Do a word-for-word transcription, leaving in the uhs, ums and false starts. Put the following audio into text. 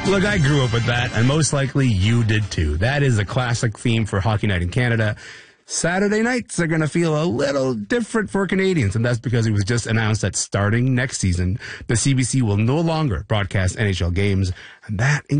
Look, I grew up with that, and most likely you did too. That is a classic theme for Hockey Night in Canada. Saturday nights are going to feel a little different for Canadians, and that's because it was just announced that starting next season, the C B C will no longer broadcast N H L games, and that